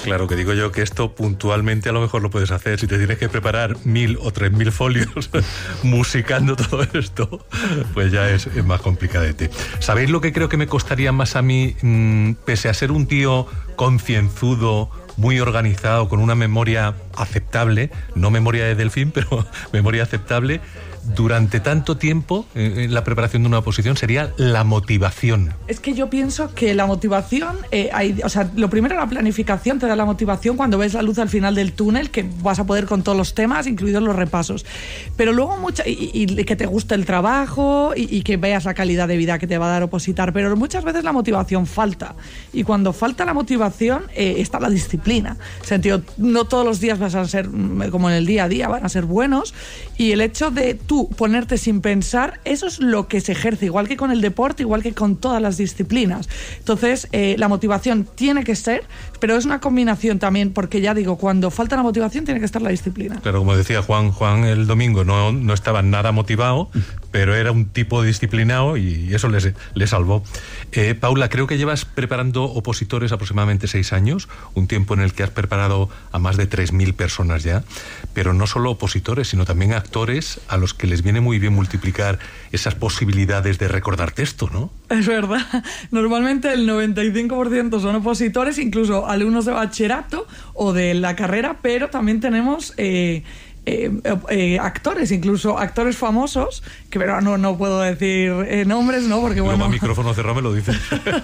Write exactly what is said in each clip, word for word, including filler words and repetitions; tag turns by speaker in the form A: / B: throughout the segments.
A: Claro, que digo yo que esto puntualmente a lo mejor lo puedes hacer. Si te tienes que preparar mil o tres mil folios musicando todo esto, pues ya es, es más complicadete. ¿Sabéis lo que creo que me costaría más a mí, mmm, pese a ser un tío concienzudo, muy organizado, con una memoria aceptable, no memoria de delfín, pero memoria aceptable, durante tanto tiempo eh, en la preparación de una oposición? Sería la motivación.
B: Es que yo pienso que la motivación, eh, hay, o sea, lo primero, la planificación te da la motivación cuando ves la luz al final del túnel, que vas a poder con todos los temas, incluidos los repasos. Pero luego mucha, y, y que te guste el trabajo y, y que veas la calidad de vida que te va a dar opositar, pero muchas veces la motivación falta. Y cuando falta la motivación, eh, está la disciplina. En sentido, no todos los días vas a ser como en el día a día, van a ser buenos, y el hecho de tú ponerte sin pensar, eso es lo que se ejerce, igual que con el deporte, igual que con todas las disciplinas. Entonces, eh, la motivación tiene que ser, pero es una combinación también, porque ya digo, cuando falta la motivación tiene que estar la disciplina.
A: Claro, como decía Juan, Juan el domingo no, no estaba nada motivado, pero era un tipo disciplinado y eso le, le salvó. Eh, Paula, creo que llevas preparando opositores aproximadamente seis años, un tiempo en el que has preparado a más de tres mil personas ya, pero no solo opositores, sino también actores a los que les viene muy bien multiplicar esas posibilidades de recordar texto, ¿no?
B: Es verdad. Normalmente el noventa y cinco por ciento son opositores, incluso alumnos de bachillerato o de la carrera, pero también tenemos eh, eh, eh, actores, incluso actores famosos, que pero no, no puedo decir eh, nombres, ¿no? Porque
A: bueno...
B: Luego
A: a micrófono cerrado me lo dices.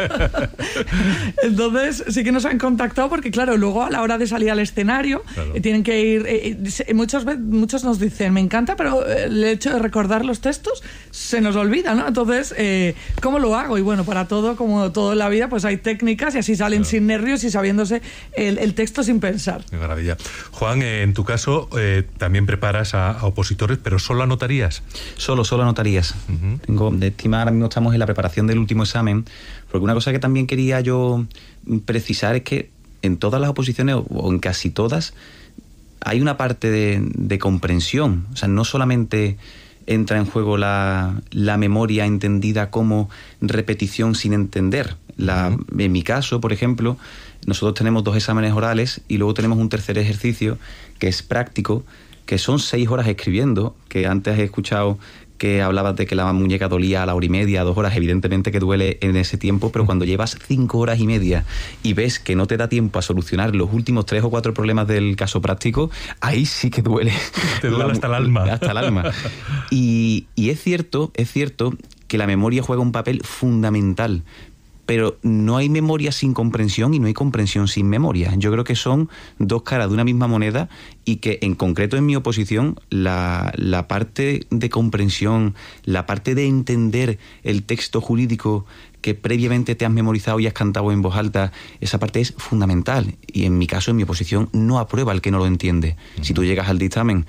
B: Entonces sí que nos han contactado porque, claro, luego a la hora de salir al escenario, claro, eh, tienen que ir... Eh, eh, muchos, muchos nos dicen, me encanta, pero el hecho de recordar los textos se nos olvida, ¿no? Entonces, eh, ¿cómo lo hago? Y bueno, para todo, como todo en la vida, pues hay técnicas y así salen claro, sin nervios y sabiéndose el, el texto sin pensar.
A: Qué maravilla. Juan, eh, en tu caso, eh, también preparas a, a opositores, pero ¿solo anotarías?
C: Solo, solo anotarías. Uh-huh. Tengo de estimar, ahora mismo estamos en la preparación del último examen, porque una cosa que también quería yo precisar es que en todas las oposiciones, o en casi todas, hay una parte de, de comprensión. O sea, no solamente entra en juego la, la memoria entendida como repetición sin entender. La, uh-huh. En mi caso, por ejemplo, nosotros tenemos dos exámenes orales y luego tenemos un tercer ejercicio que es práctico, que son seis horas escribiendo, que antes he escuchado que hablabas de que la muñeca dolía a la hora y media, a dos horas, evidentemente que duele en ese tiempo, pero cuando llevas cinco horas y media y ves que no te da tiempo a solucionar los últimos tres o cuatro problemas del caso práctico, ahí sí que duele.
A: Te duele la, hasta el alma.
C: Hasta el alma. Y, y es cierto, es cierto que la memoria juega un papel fundamental, pero no hay memoria sin comprensión y no hay comprensión sin memoria. Yo creo que son dos caras de una misma moneda y que en concreto en mi oposición la, la parte de comprensión, la parte de entender el texto jurídico que previamente te has memorizado y has cantado en voz alta, esa parte es fundamental. Y en mi caso, en mi oposición, no aprueba el que no lo entiende. Uh-huh. Si tú llegas al dictamen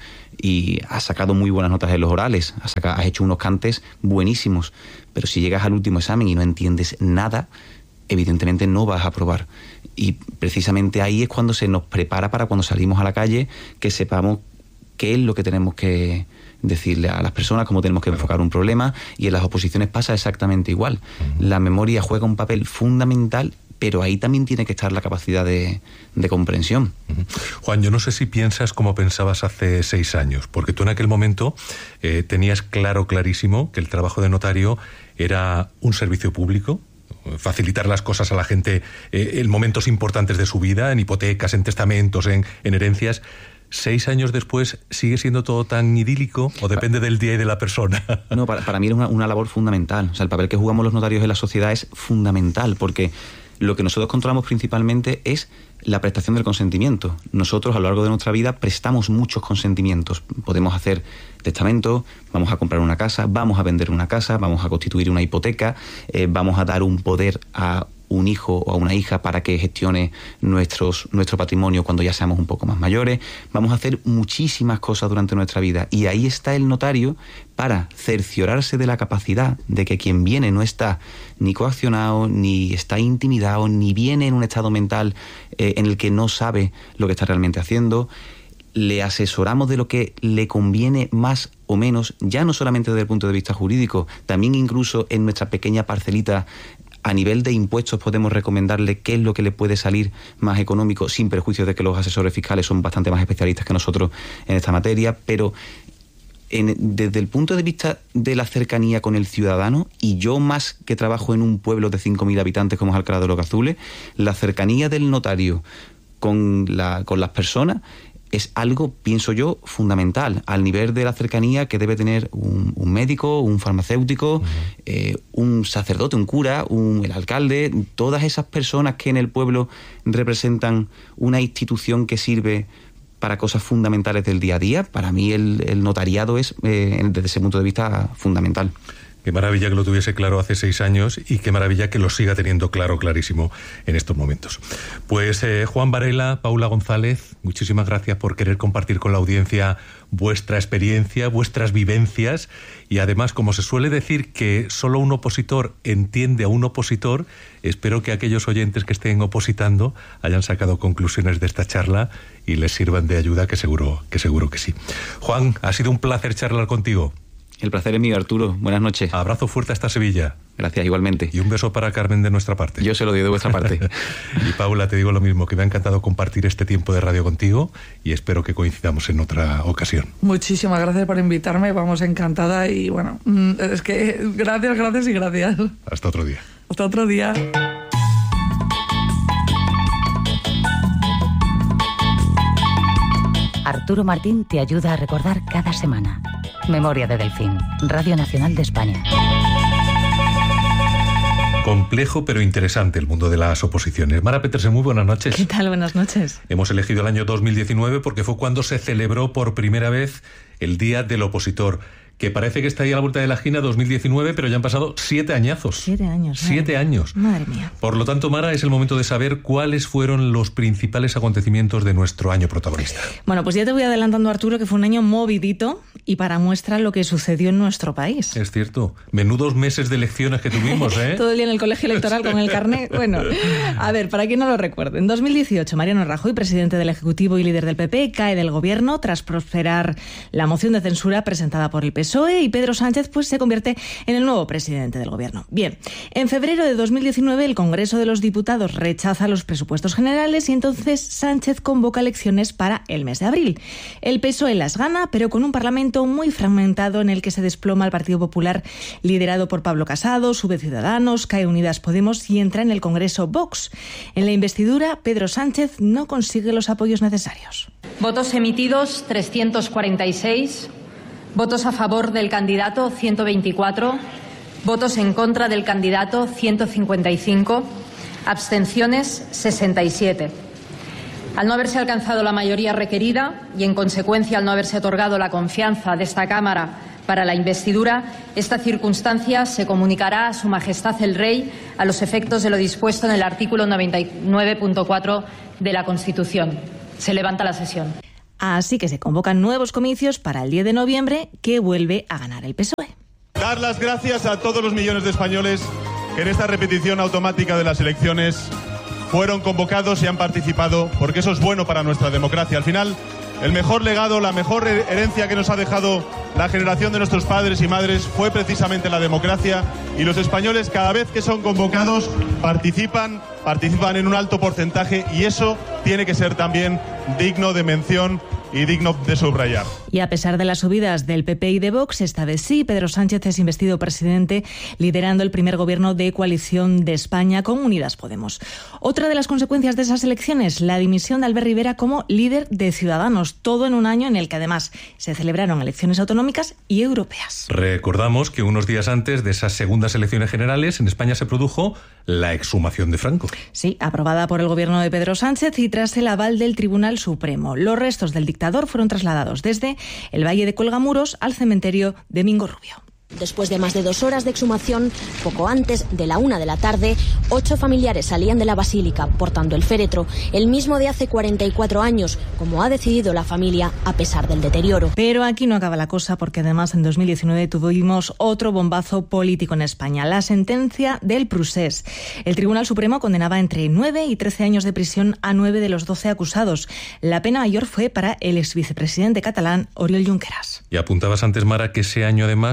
C: y has sacado muy buenas notas en los orales, has, sacado, has hecho unos cantes buenísimos, pero si llegas al último examen y no entiendes nada, evidentemente no vas a aprobar. Y precisamente ahí es cuando se nos prepara para cuando salimos a la calle, que sepamos qué es lo que tenemos que decirle a las personas, cómo tenemos que enfocar un problema, y en las oposiciones pasa exactamente igual. Uh-huh. La memoria juega un papel fundamental, pero ahí también tiene que estar la capacidad de, de comprensión.
A: Uh-huh. Juan, yo no sé si piensas como pensabas hace seis años, porque tú en aquel momento eh, tenías claro, clarísimo, que el trabajo de notario era un servicio público, facilitar las cosas a la gente eh, en momentos importantes de su vida, en hipotecas, en testamentos, en, en herencias. ¿Seis años después sigue siendo todo tan idílico o depende del día y de la persona?
C: No, para, para mí es una, una labor fundamental. O sea, el papel que jugamos los notarios en la sociedad es fundamental, porque lo que nosotros controlamos principalmente es la prestación del consentimiento. Nosotros a lo largo de nuestra vida prestamos muchos consentimientos. Podemos hacer testamento, vamos a comprar una casa, vamos a vender una casa, vamos a constituir una hipoteca, eh, vamos a dar un poder a un hijo o a una hija para que gestione nuestros, nuestro patrimonio cuando ya seamos un poco más mayores. Vamos a hacer muchísimas cosas durante nuestra vida y ahí está el notario para cerciorarse de la capacidad de que quien viene no está ni coaccionado, ni está intimidado, ni viene en un estado mental eh, en el que no sabe lo que está realmente haciendo. Le asesoramos de lo que le conviene más o menos, ya no solamente desde el punto de vista jurídico, también incluso en nuestra pequeña parcelita A nivel de impuestos podemos recomendarle qué es lo que le puede salir más económico, sin perjuicio de que los asesores fiscales son bastante más especialistas que nosotros en esta materia, pero en, desde el punto de vista de la cercanía con el ciudadano, y yo más que trabajo en un pueblo de cinco mil habitantes como es Alcalá de los Gazules, la cercanía del notario con, la, con las personas es algo, pienso yo, fundamental, al nivel de la cercanía que debe tener un, un médico, un farmacéutico, uh-huh. eh, un sacerdote, un cura, un, el alcalde, todas esas personas que en el pueblo representan una institución que sirve para cosas fundamentales del día a día. Para mí el, el notariado es, eh, desde ese punto de vista, fundamental.
A: Qué maravilla que lo tuviese claro hace seis años y qué maravilla que lo siga teniendo claro, clarísimo en estos momentos. Pues eh, Juan Varela, Paula González, muchísimas gracias por querer compartir con la audiencia vuestra experiencia, vuestras vivencias, y además, como se suele decir que solo un opositor entiende a un opositor, espero que aquellos oyentes que estén opositando hayan sacado conclusiones de esta charla y les sirvan de ayuda, que seguro que seguro que sí. Juan, ha sido un placer charlar contigo.
C: El placer es mío, Arturo. Buenas noches.
A: Abrazo fuerte hasta Sevilla.
C: Gracias, igualmente.
A: Y un beso para Carmen de nuestra parte.
C: Yo se lo doy de vuestra parte.
A: Y Paula, te digo lo mismo, que me ha encantado compartir este tiempo de radio contigo y espero que coincidamos en otra ocasión.
B: Muchísimas gracias por invitarme, vamos, encantada, y bueno, es que gracias, gracias y gracias.
A: Hasta otro día.
B: Hasta otro día.
D: Arturo Martín te ayuda a recordar cada semana. Memoria de Delfín, Radio Nacional de España.
A: Complejo pero interesante el mundo de las oposiciones. Mara Petersen, muy buenas noches.
E: ¿Qué tal? Buenas noches.
A: Hemos elegido el año dos mil diecinueve porque fue cuando se celebró por primera vez el Día del Opositor, que parece que está ahí a la vuelta de la esquina, dos mil diecinueve, pero ya han pasado siete añazos.
E: Siete años.
A: Siete
E: madre,
A: años.
E: Madre mía.
A: Por lo tanto, Mara, es el momento de saber cuáles fueron los principales acontecimientos de nuestro año protagonista.
E: Bueno, pues ya te voy adelantando, Arturo, que fue un año movidito y para muestra lo que sucedió en nuestro país.
A: Es cierto. Menudos meses de elecciones que tuvimos, ¿eh?
E: Todo el día en el colegio electoral con el carnet. Bueno, a ver, para quien no lo recuerde, en dos mil dieciocho, Mariano Rajoy, presidente del Ejecutivo y líder del P P, cae del gobierno tras prosperar la moción de censura presentada por el P S O E, y Pedro Sánchez pues se convierte en el nuevo presidente del gobierno. Bien, en febrero de dos mil diecinueve el Congreso de los Diputados rechaza los presupuestos generales y entonces Sánchez convoca elecciones para el mes de abril. El P S O E las gana, pero con un Parlamento muy fragmentado en el que se desploma el Partido Popular liderado por Pablo Casado, sube Ciudadanos, cae Unidas Podemos y entra en el Congreso Vox. En la investidura, Pedro Sánchez no consigue los apoyos necesarios.
F: Votos emitidos trescientos cuarenta y seis. Votos a favor del candidato, ciento veinticuatro. Votos en contra del candidato, ciento cincuenta y cinco. Abstenciones, sesenta y siete. Al no haberse alcanzado la mayoría requerida y, en consecuencia, al no haberse otorgado la confianza de esta Cámara para la investidura, esta circunstancia se comunicará a Su Majestad el Rey a los efectos de lo dispuesto en el artículo noventa y nueve punto cuatro de la Constitución. Se levanta la sesión.
E: Así que se convocan nuevos comicios para el diez de noviembre, que vuelve a ganar el P S O E.
G: Dar las gracias a todos los millones de españoles que en esta repetición automática de las elecciones fueron convocados y han participado, porque eso es bueno para nuestra democracia. Al final, el mejor legado, la mejor herencia que nos ha dejado la generación de nuestros padres y madres fue precisamente la democracia, y los españoles, cada vez que son convocados, participan, participan en un alto porcentaje, y eso tiene que ser también digno de mención y digno de subrayar.
E: Y a pesar de las subidas del P P y de Vox, esta vez sí, Pedro Sánchez es investido presidente, liderando el primer gobierno de coalición de España con Unidas Podemos. Otra de las consecuencias de esas elecciones, la dimisión de Albert Rivera como líder de Ciudadanos, todo en un año en el que además se celebraron elecciones autonómicas y europeas.
A: Recordamos que unos días antes de esas segundas elecciones generales en España se produjo la exhumación de Franco.
E: Sí, aprobada por el gobierno de Pedro Sánchez y tras el aval del Tribunal Supremo. Los restos del dictador fueron trasladados desde el Valle de Colgamuros al cementerio de Mingo Rubio.
H: Después de más de dos horas de exhumación, poco antes de la una de la tarde, ocho familiares salían de la basílica portando el féretro, el mismo de hace cuarenta y cuatro años, como ha decidido la familia a pesar del deterioro.
E: Pero aquí no acaba la cosa, porque además en dos mil diecinueve tuvimos otro bombazo político en España, la sentencia del Procés. El Tribunal Supremo condenaba entre nueve y trece años de prisión a nueve de los doce acusados. La pena mayor fue para el exvicepresidente catalán Oriol Junqueras.
A: Y apuntabas antes, Mara, que ese año además se celebró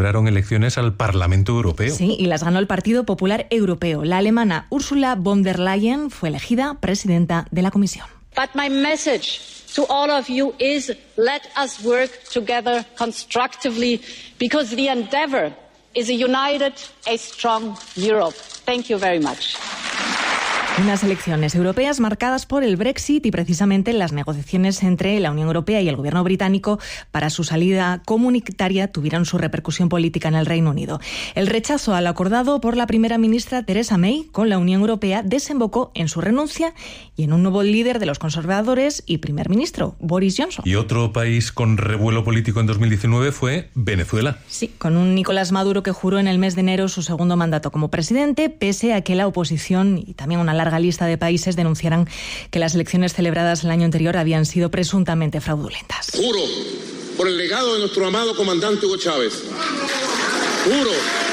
A: celebraron elecciones al Parlamento Europeo.
E: Sí, y las ganó el Partido Popular Europeo. La alemana Ursula von der Leyen fue elegida presidenta de la Comisión.
I: But my message to all of you is let us work together constructively because the endeavor is a united, a strong Europe. Thank you very much.
E: Unas elecciones europeas marcadas por el Brexit y precisamente las negociaciones entre la Unión Europea y el gobierno británico para su salida comunitaria tuvieron su repercusión política en el Reino Unido. El rechazo al acordado por la primera ministra Theresa May con la Unión Europea desembocó en su renuncia y en un nuevo líder de los conservadores y primer ministro, Boris Johnson.
A: Y otro país con revuelo político en dos mil diecinueve fue Venezuela.
E: Sí, con un Nicolás Maduro que juró en el mes de enero su segundo mandato como presidente, pese a que la oposición y también una larga lista de países denunciaran que las elecciones celebradas el año anterior habían sido presuntamente fraudulentas.
J: Juro por el legado de nuestro amado comandante Hugo Chávez. Juro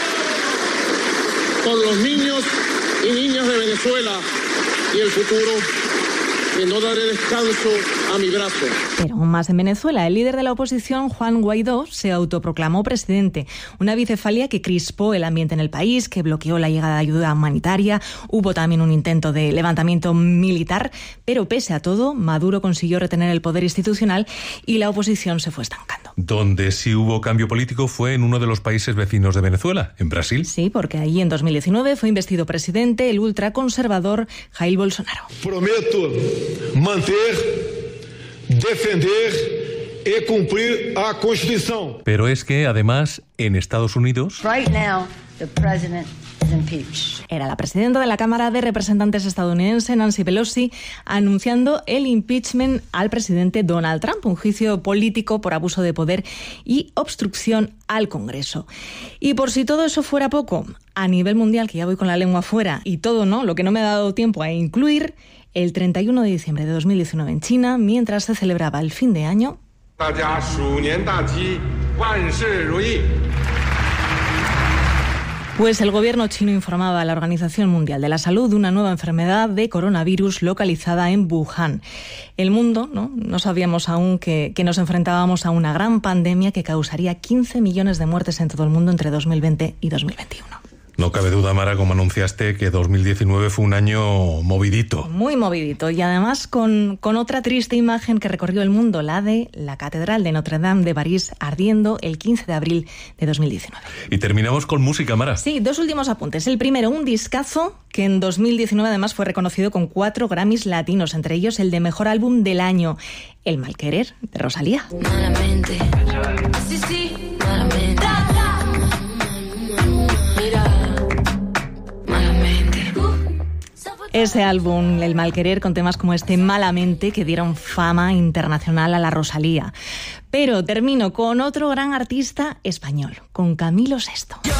J: por los niños y niñas de Venezuela y el futuro, que no daré descanso a mi brazo.
E: Pero aún más en Venezuela, el líder de la oposición, Juan Guaidó, se autoproclamó presidente. Una bicefalia que crispó el ambiente en el país, que bloqueó la llegada de ayuda humanitaria. Hubo también un intento de levantamiento militar, pero pese a todo, Maduro consiguió retener el poder institucional y la oposición se fue estancando.
A: Donde sí hubo cambio político fue en uno de los países vecinos de Venezuela, en Brasil.
E: Sí, porque allí en dos mil diecinueve fue investido presidente el ultraconservador Jair Bolsonaro.
K: Prometo manter, defender y cumplir a Constitución.
A: Pero es que, además, en Estados Unidos...
L: Right now, the president is impeached.
E: Era la presidenta de la Cámara de Representantes estadounidense, Nancy Pelosi, anunciando el impeachment al presidente Donald Trump, un juicio político por abuso de poder y obstrucción al Congreso. Y por si todo eso fuera poco, a nivel mundial, que ya voy con la lengua fuera, y todo, ¿no?, lo que no me ha dado tiempo a incluir... El treinta y uno de diciembre de dos mil diecinueve en China, mientras se celebraba el fin de año, pues el gobierno chino informaba a la Organización Mundial de la Salud de una nueva enfermedad de coronavirus localizada en Wuhan. El mundo, ¿no? No sabíamos aún que, que nos enfrentábamos a una gran pandemia que causaría quince millones de muertes en todo el mundo entre dos mil veinte y dos mil veintiuno.
A: No cabe duda, Mara, como anunciaste, que dos mil diecinueve fue un año movidito.
E: Muy movidito, y además con, con otra triste imagen que recorrió el mundo, la de la Catedral de Notre Dame de París ardiendo el quince de abril de dos mil diecinueve.
A: Y terminamos con música, Mara.
E: Sí, dos últimos apuntes. El primero, un discazo que en dos mil diecinueve además fue reconocido con cuatro Grammys latinos, entre ellos el de Mejor Álbum del Año, El Malquerer, de Rosalía.
M: Malamente. Sí, sí, malamente.
E: Ese álbum, El Malquerer, con temas como este Malamente, que dieron fama internacional a la Rosalía. Pero termino con otro gran artista español, con Camilo Sesto.